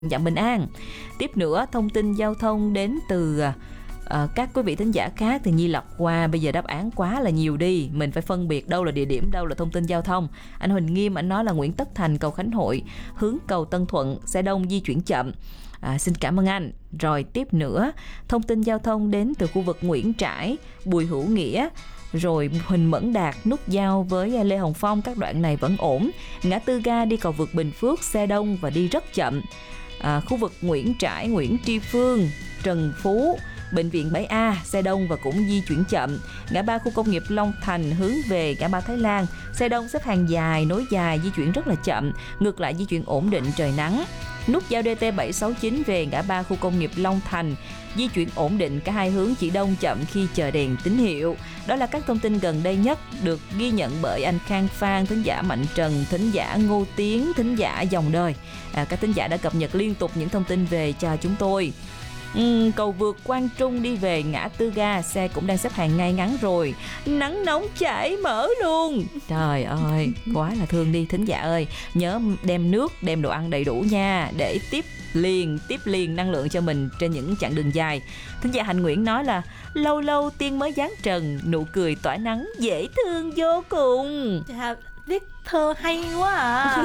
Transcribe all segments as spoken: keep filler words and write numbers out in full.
dặm bình an. Tiếp nữa, thông tin giao thông đến từ uh, các quý vị thính giả khác thì Nhi lọc qua. Bây giờ đáp án quá là nhiều đi, mình phải phân biệt đâu là địa điểm, đâu là thông tin giao thông. Anh Huỳnh Nghiêm, anh nói là Nguyễn Tất Thành, cầu Khánh Hội, hướng cầu Tân Thuận, xe đông di chuyển chậm. À, xin cảm ơn anh. Rồi tiếp nữa, thông tin giao thông đến từ khu vực Nguyễn Trãi, Bùi Hữu Nghĩa, rồi Huỳnh Mẫn Đạt, nút giao với Lê Hồng Phong, các đoạn này vẫn ổn. Ngã tư ga đi cầu vượt Bình Phước, xe đông và đi rất chậm. À, khu vực Nguyễn Trãi, Nguyễn Tri Phương, Trần Phú, Bệnh viện bảy A, xe đông và cũng di chuyển chậm. Ngã ba khu công nghiệp Long Thành hướng về ngã ba Thái Lan, xe đông xếp hàng dài, nối dài, di chuyển rất là chậm. Ngược lại di chuyển ổn định, trời nắng. Nút giao D T bảy sáu chín về ngã ba khu công nghiệp Long Thành, di chuyển ổn định, cả hai hướng chỉ đông chậm khi chờ đèn tín hiệu. Đó là các thông tin gần đây nhất được ghi nhận bởi anh Khang Phan, thính giả Mạnh Trần, thính giả Ngô Tiến, thính giả Dòng Đời. À, các thính giả đã cập nhật liên tục những thông tin về cho chúng tôi. Uhm, cầu vượt Quang Trung đi về ngã tư ga, xe cũng đang xếp hàng ngay ngắn rồi. Nắng nóng chảy mỡ luôn. Trời ơi, quá là thương đi thính giả ơi. Nhớ đem nước, đem đồ ăn đầy đủ nha, để tiếp liền, tiếp liền năng lượng cho mình trên những chặng đường dài. Thính giả Hạnh Nguyễn nói là lâu lâu tiên mới dáng trần, nụ cười tỏa nắng dễ thương vô cùng. Dạ, viết thơ hay quá à.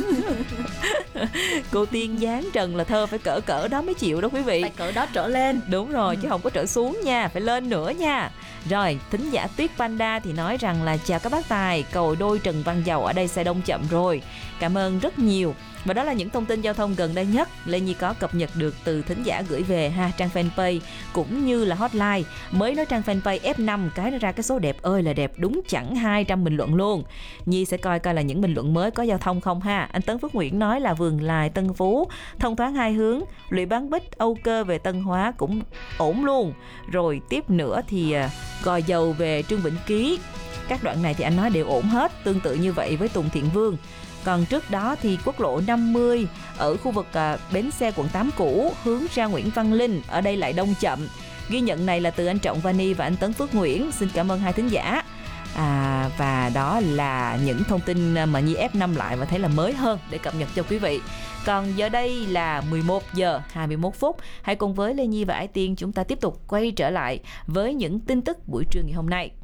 Cô Tiên dáng trần là thơ phải cỡ cỡ đó mới chịu đó quý vị. Phải cỡ đó trở lên. Đúng rồi, ừ. Chứ không có trở xuống nha, phải lên nữa nha. Rồi, thính giả Tuyết Panda thì nói rằng là chào các bác tài, cầu đôi Trần Văn Dầu ở đây xe đông chậm rồi. Cảm ơn rất nhiều. Và đó là những thông tin giao thông gần đây nhất Lê Nhi có cập nhật được từ thính giả gửi về ha, trang fanpage cũng như là hotline. Mới nói trang fanpage F năm cái nó ra cái số đẹp ơi là đẹp, đúng chẳng hai trăm bình luận luôn. Nhi sẽ coi coi là những bình luận mới có giao thông không ha. Anh Tấn Phước Nguyễn nói là Vườn Lài Tân Phú thông thoáng hai hướng, Lũy Bán Bích Âu Cơ về Tân Hóa cũng ổn luôn. Rồi tiếp nữa thì Gò Dầu về Trương Vĩnh Ký, các đoạn này thì anh nói đều ổn hết, tương tự như vậy với Tùng Thiện Vương. Còn trước đó thì quốc lộ năm mươi ở khu vực à, bến xe quận tám cũ hướng ra Nguyễn Văn Linh, ở đây lại đông chậm. Ghi nhận này là từ anh Trọng Vani và anh Tấn Phước Nguyễn. Xin cảm ơn hai thính giả. À, và đó là những thông tin mà Nhi ép năm lại và thấy là mới hơn để cập nhật cho quý vị. Còn giờ đây là mười một giờ hai mươi mốt phút. Hãy cùng với Lê Nhi và Ái Tiên chúng ta tiếp tục quay trở lại với những tin tức buổi trưa ngày hôm nay.